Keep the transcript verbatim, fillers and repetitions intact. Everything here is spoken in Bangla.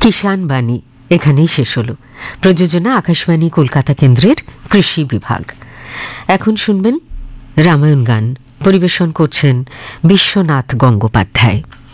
কিষাণ বাণী এখানেই শেষ হলো। প্রযোজনা আকাশবাণী কলকাতা কেন্দ্রের কৃষি বিভাগ। এখন শুনবেন রামায়ণ গান, পরিবেশন করছেন বিশ্বনাথ গঙ্গোপাধ্যায়।